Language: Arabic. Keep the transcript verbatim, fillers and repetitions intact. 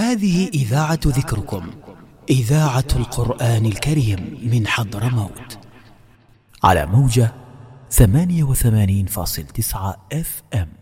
هذه إذاعة ذكركم، إذاعة القرآن الكريم من حضرموت، على موجة ثمانية وثمانين فاصلة تسعة اف ام.